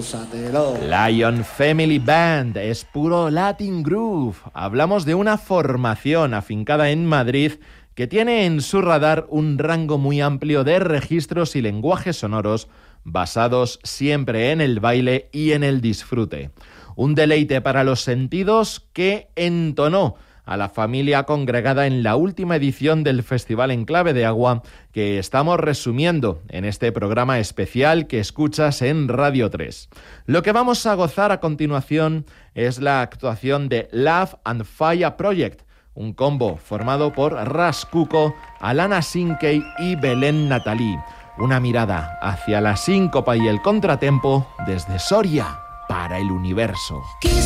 úsatelo. Lion Family Band es puro Latin Groove. Hablamos de una formación afincada en Madrid que tiene en su radar un rango muy amplio de registros y lenguajes sonoros basados siempre en el baile y en el disfrute. Un deleite para los sentidos que entonó a la familia congregada en la última edición del Festival Enclave de Agua, que estamos resumiendo en este programa especial que escuchas en Radio 3. Lo que vamos a gozar a continuación es la actuación de Love and Fire Project, un combo formado por Ras Cuco, Alana Sinkey y Belén Natalí. Una mirada hacia la síncopa y el contratempo desde Soria para el universo.